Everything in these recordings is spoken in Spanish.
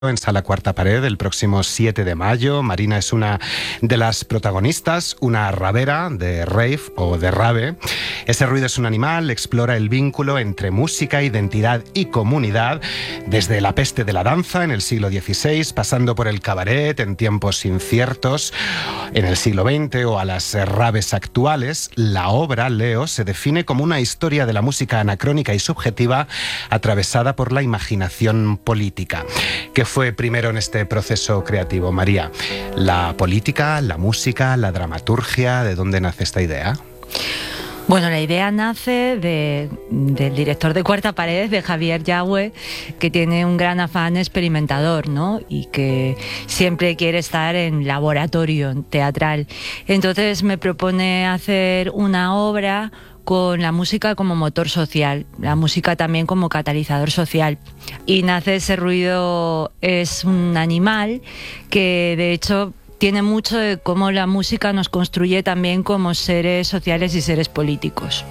en Sala Cuarta Pared el próximo 7 de mayo. Marina es una de las protagonistas, una rabera de rave o de rave. Ese ruido es un animal, explora el vínculo entre música, identidad y comunidad, desde la peste de la danza en el siglo XVI, pasando por el cabaret en tiempos inciertos en el siglo XX o a las raves actuales. La obra, Leo, se define como una historia de la música anacrónica y subjetiva atravesada por la imaginación política. ¿Qué fue primero en este proceso creativo, María? ¿La política, la música, la dramaturgia? ¿De dónde nace esta idea? Bueno, la idea nace del director de Cuarta Pared, de Javier Yagüe, que tiene un gran afán experimentador, ¿no? Y que siempre quiere estar en laboratorio teatral. Entonces me propone hacer una obra con la música como motor social, la música también como catalizador social. Y nace ese ruido, es un animal que de hecho tiene mucho de cómo la música nos construye también como seres sociales y seres políticos.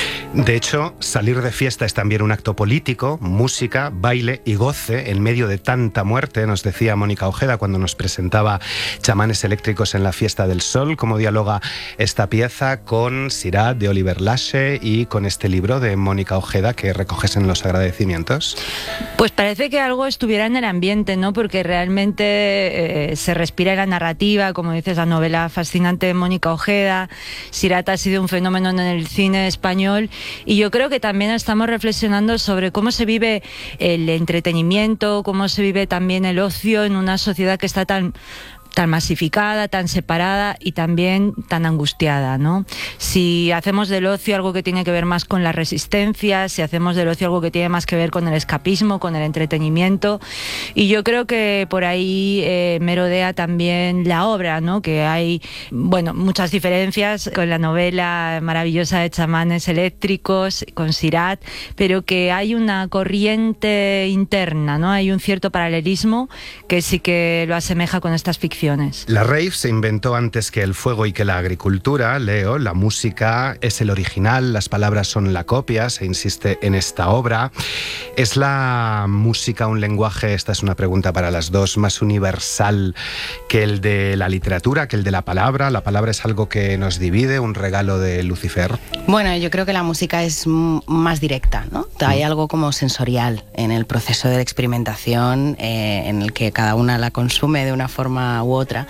De hecho, salir de fiesta es también un acto político, música, baile y goce en medio de tanta muerte, nos decía Mónica Ojeda cuando nos presentaba Chamanes Eléctricos en la Fiesta del Sol. ¿Cómo dialoga esta pieza con Sirat de Oliver Lache y con este libro de Mónica Ojeda que recoges en los agradecimientos? Pues parece que algo estuviera en el ambiente, ¿no? Porque realmente se respira en la narrativa, como dices, la novela fascinante de Mónica Ojeda. Sirat ha sido un fenómeno en el cine español y yo creo que también estamos reflexionando sobre cómo se vive el entretenimiento, cómo se vive también el ocio en una sociedad que está tan masificada, tan separada y también tan angustiada, ¿no? Si hacemos del ocio algo que tiene que ver más con la resistencia, si hacemos del ocio algo que tiene más que ver con el escapismo, con el entretenimiento, y yo creo que por ahí merodea también la obra, ¿no? Que hay, bueno, muchas diferencias con la novela maravillosa de Chamanes Eléctricos, con Sirat, pero que hay una corriente interna, ¿no? Hay un cierto paralelismo que sí que lo asemeja con estas ficciones. La rave se inventó antes que el fuego y que la agricultura, Leo. La música es el original, las palabras son la copia, se insiste en esta obra. ¿Es la música un lenguaje, esta es una pregunta para las dos, más universal que el de la literatura, que el de la palabra? ¿La palabra es algo que nos divide, un regalo de Lucifer? Bueno, yo creo que la música es más directa, ¿no? Hay algo como sensorial en el proceso de experimentación, en el que cada una la consume de una forma u otra,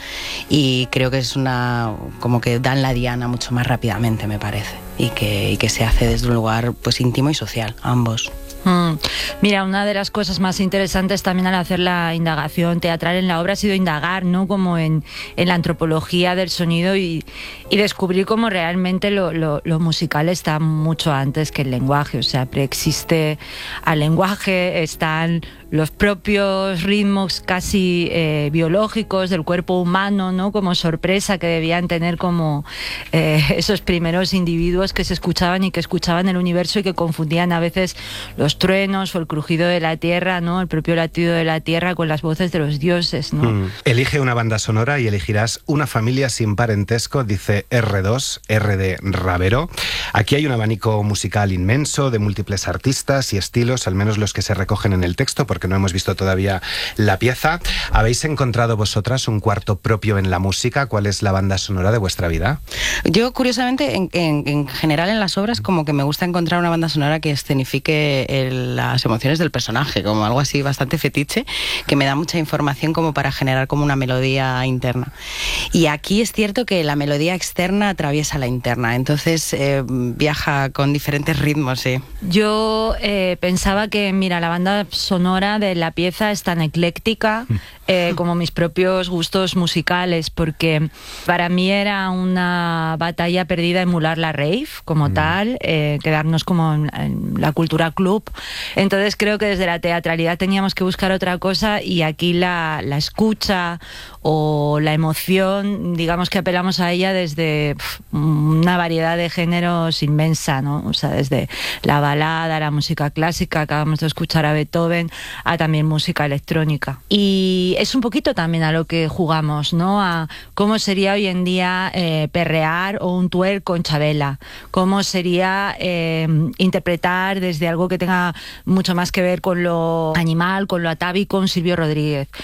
y creo que es como que dan la diana mucho más rápidamente, me parece, y que se hace desde un lugar pues íntimo y social, ambos. Mira, una de las cosas más interesantes también al hacer la indagación teatral en la obra ha sido indagar, ¿no? Como en la antropología del sonido y descubrir cómo realmente lo musical está mucho antes que el lenguaje, o sea, preexiste al lenguaje, están los propios ritmos casi biológicos del cuerpo humano, ¿no? Como sorpresa que debían tener como esos primeros individuos que se escuchaban y que escuchaban el universo y que confundían a veces los truenos o el crujido de la tierra, ¿no? El propio latido de la tierra con las voces de los dioses, ¿no? Elige una banda sonora y elegirás una familia sin parentesco, dice R2, R de Rabero. Aquí hay un abanico musical inmenso de múltiples artistas y estilos, al menos los que se recogen en el texto, porque no hemos visto todavía la pieza. ¿Habéis encontrado vosotras un cuarto propio en la música? ¿Cuál es la banda sonora de vuestra vida? Yo, curiosamente, en general en las obras como que me gusta encontrar una banda sonora que escenifique las emociones del personaje, como algo así bastante fetiche, que me da mucha información como para generar como una melodía interna. Y aquí es cierto que la melodía externa atraviesa la interna, entonces viaja con diferentes ritmos, sí. Yo pensaba que, mira, la banda sonora de la pieza es tan ecléctica como mis propios gustos musicales, porque para mí era una batalla perdida emular la rave como tal, quedarnos como en la cultura club. Entonces creo que desde la teatralidad teníamos que buscar otra cosa y aquí la escucha o la emoción composición, digamos que apelamos a ella desde una variedad de géneros inmensa, ¿no? O sea, desde la balada, la música clásica, acabamos de escuchar a Beethoven, a también música electrónica. Y es un poquito también a lo que jugamos, ¿no? A cómo sería hoy en día perrear o un twerk con Chabela, cómo sería interpretar desde algo que tenga mucho más que ver con lo animal, con lo atávico, con Silvio Rodríguez.